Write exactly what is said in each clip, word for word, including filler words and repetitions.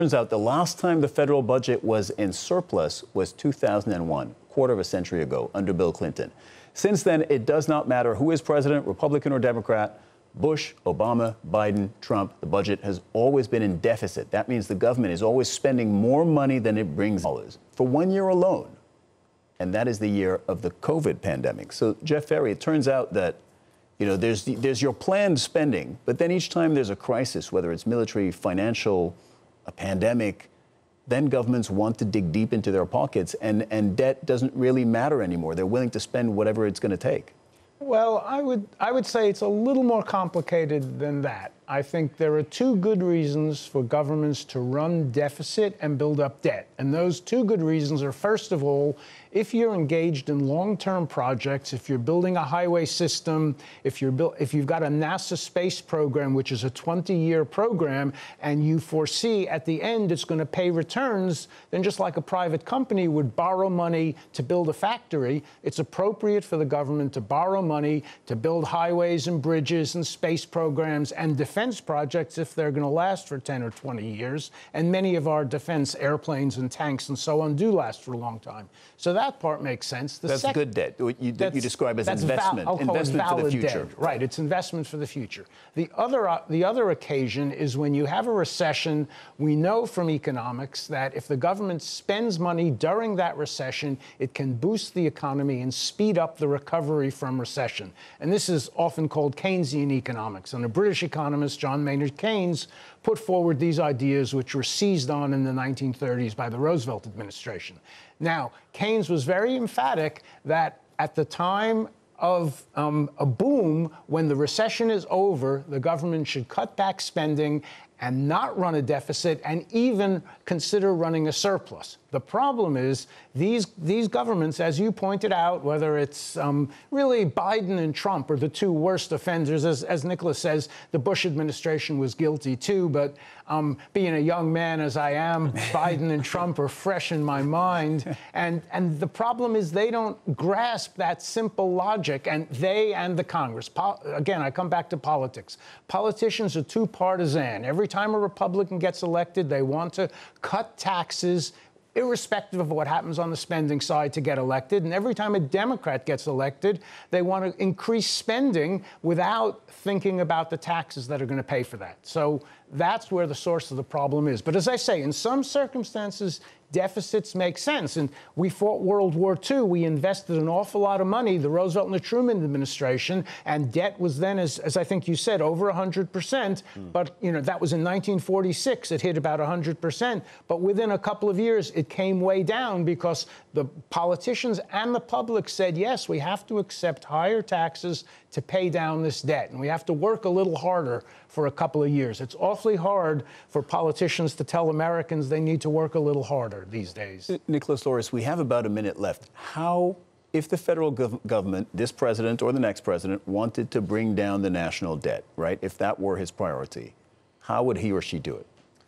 Turns out the last time the federal budget was in surplus was two thousand one, quarter of a century ago, under Bill Clinton. Since then, it does not matter who is president, Republican or Democrat, Bush, Obama, Biden, Trump, the budget has always been in deficit. That means the government is always spending more money than it brings dollars for one year alone. And that is the year of the COVID pandemic. So, Jeff Ferry, it turns out that, you know, there's, the, there's your planned spending, but then each time there's a crisis, whether it's military, financial, a pandemic, then governments want to dig deep into their pockets, and, and debt doesn't really matter anymore. They're willing to spend whatever it's going to take. Well, I would I would say it's a little more complicated than that. I think there are two good reasons for governments to run deficit and build up debt. And those two good reasons are, first of all, if you're engaged in long-term projects, if you're building a highway system, if you're built, if you've got a NASA space program, which is a twenty-year program, and you foresee at the end it's going to pay returns, then just like a private company would borrow money to build a factory, it's appropriate for the government to borrow money to build highways and bridges and space programs and defense projects if they're going to last for ten or twenty years. And many of our defense airplanes and tanks and so on do last for a long time. So that part makes sense. The that's sec- good debt. You, you describe as that's investment. Val- investment for the future. Debt. Right. It's investment for the future. The other, uh, the other occasion is when you have a recession. We know from economics that if the government spends money during that recession, it can boost the economy and speed up the recovery from recession. And this is often called Keynesian economics. And a British economist, John Maynard Keynes, put forward these ideas, which were seized on in the nineteen thirties by the Roosevelt administration. Now, Keynes was very emphatic that at the time of um, a boom, when the recession is over, the government should cut back spending and not run a deficit and even consider running a surplus. The problem is these these governments, as you pointed out, whether it's um, really Biden and Trump are the two worst offenders. As, as Nicholas says, the Bush administration was guilty too, but um, being a young man as I am, Biden and Trump are fresh in my mind. And, and the problem is they don't grasp that simple logic, and they and the Congress. Po- again, I come back to politics. Politicians are too partisan. Every time a Republican gets elected, they want to cut taxes, irrespective of what happens on the spending side, to get elected. And every time a Democrat gets elected, they want to increase spending without thinking about the taxes that are going to pay for that. So that's where the source of the problem is. But as I say, in some circumstances, deficits make sense. And we fought World War Two. We invested an awful lot of money, the Roosevelt and the Truman administration, and debt was then, as, as I think you said, over one hundred percent. Mm. But, you know, that was in nineteen forty-six. It hit about one hundred percent. But within a couple of years, it came way down because the politicians and the public said, yes, we have to accept higher taxes to pay down this debt. And we have to work a little harder for a couple of years. It's awfully hard for politicians to tell Americans they need to work a little harder these days. Nicholas Loris, we have about a minute left. How, if the federal gov- government, this president or the next president, wanted to bring down the national debt, right, if that were his priority, how would he or she do it?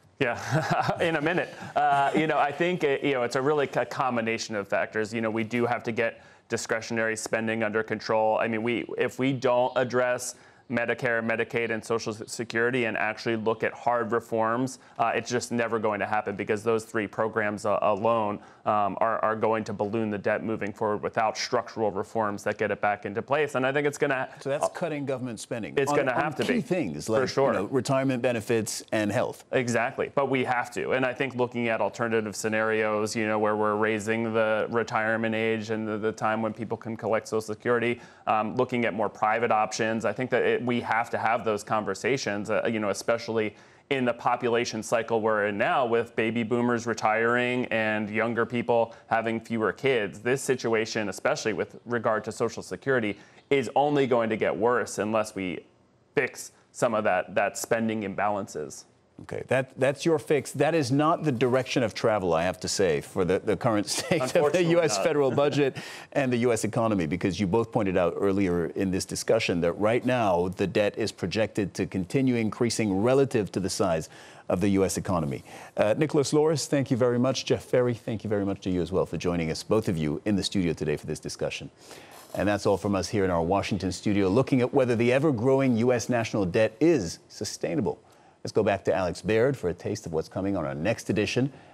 Yeah, in a minute. Uh, you know, I think, it, you know, it's a really a combination of factors. You know, we do have to get discretionary spending under control. I mean, we if we don't address Medicare, Medicaid, and Social Security and actually look at hard reforms, uh, it's just never going to happen because those three programs uh, alone um, are, are going to balloon the debt moving forward without structural reforms that get it back into place. And I think it's going to... So that's uh, cutting government spending. It's going to have to key be. things like for sure. you know, retirement benefits and health. Exactly. But we have to. And I think looking at alternative scenarios, you know, where we're raising the retirement age and the, the time when people can collect Social Security, um, looking at more private options, I think that it, we have to have those conversations, uh, you know, especially in the population cycle we're in now with baby boomers retiring and younger people having fewer kids. This situation, especially with regard to Social Security, is only going to get worse unless we fix some of that, that spending imbalances. Okay, that, that's your fix. That is not the direction of travel, I have to say, for the, the current state of the U S not. federal budget and the U S economy, because you both pointed out earlier in this discussion that right now the debt is projected to continue increasing relative to the size of the U S economy. Uh, Nicholas Loris, thank you very much. Jeff Ferry, thank you very much to you as well for joining us, both of you, in the studio today for this discussion. And that's all from us here in our Washington studio, looking at whether the ever-growing U S national debt is sustainable. Let's go back to Alex Baird for a taste of what's coming on our next edition